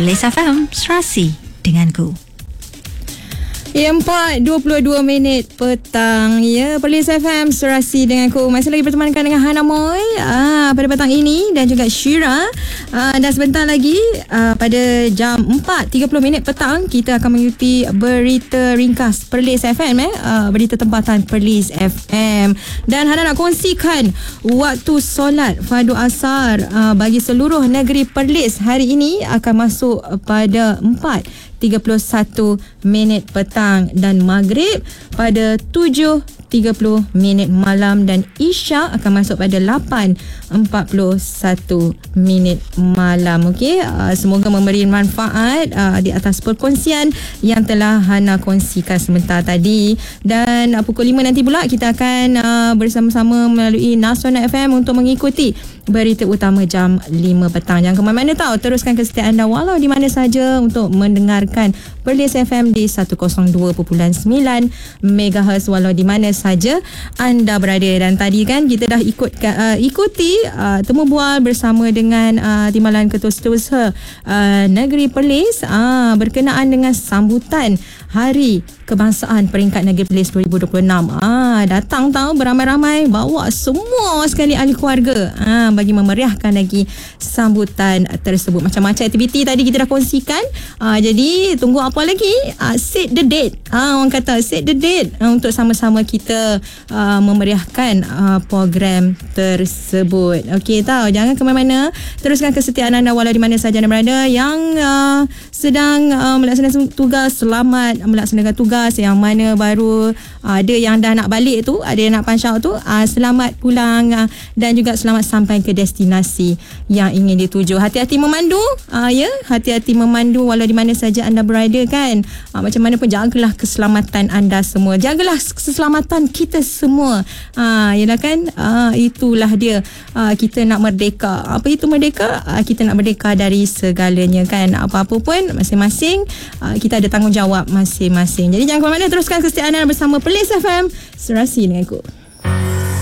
Perlis FM, Serasi denganku. 4:22 petang. Ya, Perlis FM Serasi dengan aku. Masih lagi bertemankan dengan Hana Moy pada petang ini dan juga Syira. Dan sebentar lagi pada jam 4:30 petang kita akan mengikuti berita ringkas Perlis FM berita tempatan Perlis FM. Dan Hana nak kongsikan waktu solat fardu asar bagi seluruh negeri Perlis hari ini akan masuk pada 4:31 petang dan maghrib pada 7:30 malam dan isyak akan masuk pada 8:41 malam. Okey, semoga memberi manfaat di atas perkongsian yang telah Hana kongsikan sebentar tadi. Dan pukul 5 nanti pula kita akan bersama-sama melalui Nasional FM untuk mengikuti berita utama jam 5 petang. Jangan ke mana-mana tahu, teruskan kesetiaan anda walau di mana saja untuk mendengarkan Perlis FM di 102.9 MHz walau di mana saja anda berada. Dan tadi kan kita dah ikuti temu bual bersama dengan Timbalan Ketua Setiausaha Negeri Perlis berkenaan dengan sambutan Hari Kebangsaan Peringkat Negeri Perlis 2026. Datang tahu beramai-ramai, bawa semua sekali ahli keluarga bagi memeriahkan lagi sambutan tersebut. Macam-macam aktiviti tadi kita dah kongsikan. Jadi tunggu apa lagi? Set the date. Orang kata set the date untuk sama-sama kita memeriahkan program tersebut. Okey, tahu jangan ke mana-mana. Teruskan kesetiaan anda walau di mana saja anda berada. Yang sedang melaksanakan tugas, selamat melaksanakan tugas. Yang mana baru ada yang dah nak balik tu, ada yang nak pansyau tu, selamat pulang dan juga selamat sampai ke destinasi yang ingin dituju. Hati-hati memandu, hati-hati memandu walau di mana saja anda berada kan. Macam mana pun jagalah keselamatan anda semua, jagalah keselamatan kita semua. Yalah kan, itulah dia, kita nak merdeka. Apa itu merdeka? Kita nak merdeka dari segalanya kan. Apa-apa pun masing-masing kita ada tanggungjawab masing-masing. Jadi jangan ke mana-mana, teruskan kesetiaan anda bersama Perlis FM Serasi dengan aku.